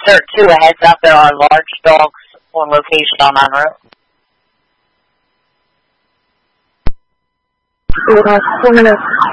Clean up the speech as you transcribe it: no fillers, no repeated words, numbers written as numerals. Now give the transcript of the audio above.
insert 2, a heads up, there are large dogs on location on Monroe. 4 minutes.